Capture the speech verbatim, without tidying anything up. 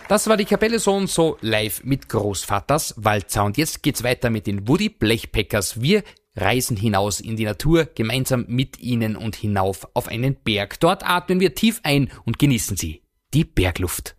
Das war die Kapelle So und So live mit Großvaters Walzer. Und jetzt geht's weiter mit den Woody Blechpackers. Wir reisen hinaus in die Natur, gemeinsam mit ihnen und hinauf auf einen Berg. Dort atmen wir tief ein und genießen sie, die Bergluft.